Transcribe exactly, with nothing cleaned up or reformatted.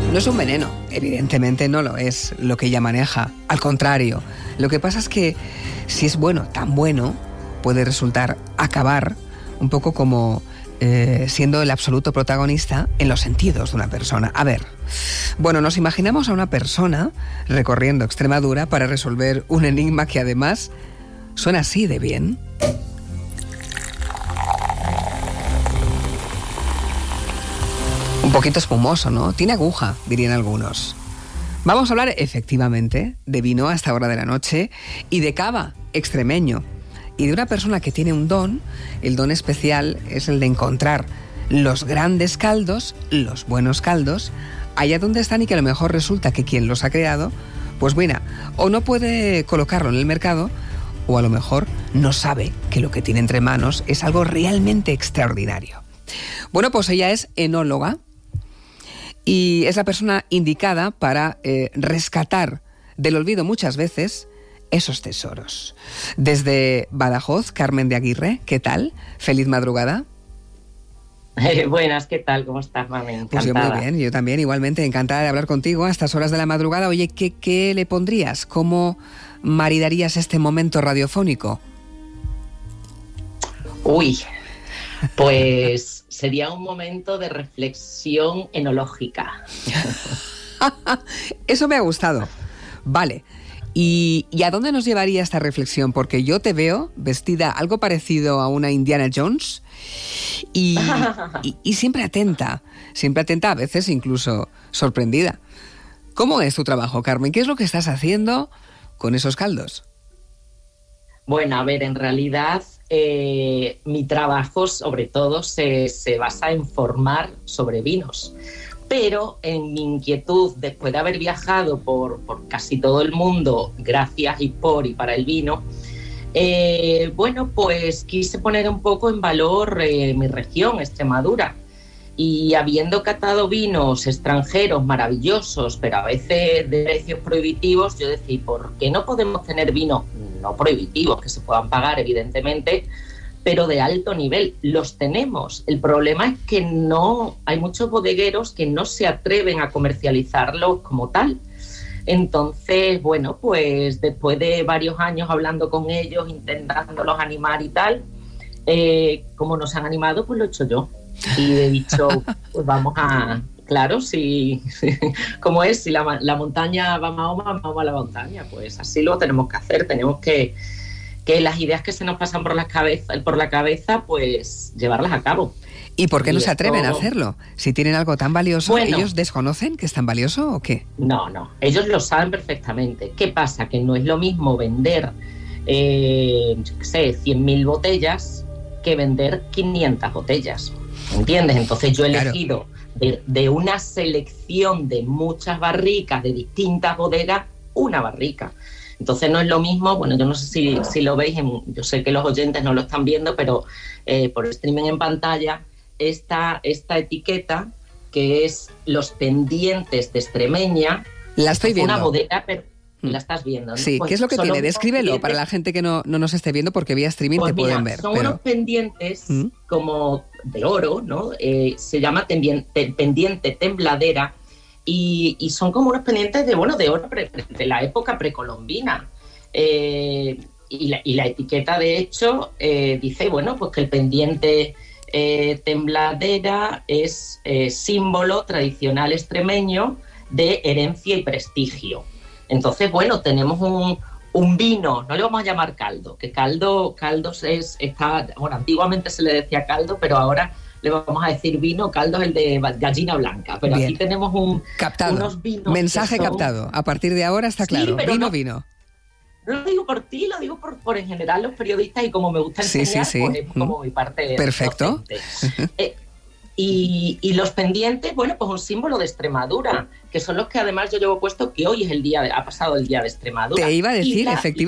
No es un veneno, evidentemente no lo es lo que ella maneja. Al contrario, lo que pasa es que si es bueno, tan bueno, puede resultar acabar un poco como eh, siendo el absoluto protagonista en los sentidos de una persona. A ver, bueno, nos imaginamos a una persona recorriendo Extremadura para resolver un enigma que además suena así de bien. Un poquito espumoso, ¿no? Tiene aguja, dirían algunos. Vamos a hablar efectivamente de vino a esta hora de la noche y de cava extremeño. Y de una persona que tiene un don. El don especial es el de encontrar los grandes caldos, los buenos caldos, allá donde están, y que a lo mejor resulta que quien los ha creado, pues bueno, o no puede colocarlo en el mercado, o a lo mejor no sabe que lo que tiene entre manos es algo realmente extraordinario. Bueno, pues ella es enóloga y es la persona indicada para eh, rescatar del olvido muchas veces esos tesoros. Desde Badajoz, Carmen de Aguirre, ¿qué tal? Feliz madrugada. Eh, buenas, ¿qué tal? ¿Cómo estás, mami? Encantada. Pues yo muy bien, yo también, igualmente, encantada de hablar contigo a estas horas de la madrugada. Oye, ¿qué, qué le pondrías? ¿Cómo maridarías este momento radiofónico? Uy, pues sería un momento de reflexión enológica. Eso me ha gustado. Vale. ¿Y, ¿Y a dónde nos llevaría esta reflexión? Porque yo te veo vestida algo parecido a una Indiana Jones y, y, y siempre atenta, siempre atenta, a veces incluso sorprendida. ¿Cómo es tu trabajo, Carmen? ¿Qué es lo que estás haciendo con esos caldos? Bueno, a ver, en realidad eh, mi trabajo sobre todo se, se basa en formar sobre vinos. Pero en mi inquietud, después de haber viajado por, por casi todo el mundo, gracias y por y para el vino, eh, bueno, pues quise poner un poco en valor eh, mi región, Extremadura. Y habiendo catado vinos extranjeros maravillosos, pero a veces de precios prohibitivos, yo decía, ¿por qué no podemos tener vinos no prohibitivos, que se puedan pagar, evidentemente, pero de alto nivel? Los tenemos. El problema es que no hay muchos bodegueros que no se atreven a comercializarlos como tal. Entonces, bueno, pues después de varios años hablando con ellos, intentándolos animar y tal, eh, como nos han animado, pues lo he hecho yo. Y he dicho, pues vamos a... Claro, si, como es, si la, la montaña va a Mahoma, vamos a la montaña, pues así lo tenemos que hacer. Tenemos que que las ideas que se nos pasan por la cabeza, por la cabeza, pues llevarlas a cabo. ¿Y por qué y no se atreven esto... a hacerlo? Si tienen algo tan valioso, bueno, ¿ellos desconocen que es tan valioso o qué? No, no, ellos lo saben perfectamente. ¿Qué pasa? Que no es lo mismo vender, eh, yo qué sé, cien mil botellas que vender quinientas botellas, ¿entiendes? Entonces yo he claro. elegido de, de una selección de muchas barricas, de distintas bodegas, una barrica. Entonces no es lo mismo, bueno, yo no sé si, si lo veis, en, yo sé que los oyentes no lo están viendo, pero eh, por streaming en pantalla, esta, esta etiqueta que es los pendientes de Extremeña. La estoy viendo. Una bodega, pero la estás viendo, ¿no? Sí, pues ¿qué es lo que tiene? Descríbelo pendientes... para la gente que no, no nos esté viendo, porque vía streaming pues te mira, pueden ver. Son pero... unos pendientes ¿Mm? como de oro, ¿no? Eh, se llama pendiente, pendiente tembladera. Y, y son como unos pendientes de, bueno, de oro pre, de la época precolombina. Eh, y, la, y la etiqueta, de hecho, eh, dice, bueno, pues que el pendiente eh, tembladera es eh, símbolo tradicional extremeño de herencia y prestigio. Entonces, bueno, tenemos un, un vino, no le vamos a llamar caldo, que caldo, caldos es, está, bueno, antiguamente se le decía caldo, pero ahora le vamos a decir vino. Caldo es el de gallina blanca, pero bien. Aquí tenemos un, captado. unos vinos. Mensaje son... captado. A partir de ahora está claro. Sí, vino, no, vino. No lo digo por ti, lo digo por, por en general los periodistas, y como me gusta enseñar, sí, sí, sí. Pues es como mi parte. Perfecto. eh, y, y los pendientes, bueno, pues un símbolo de Extremadura, que son los que además yo llevo puesto, que hoy es el día, de, ha pasado el día de Extremadura. Te iba a decir, la, efectivamente.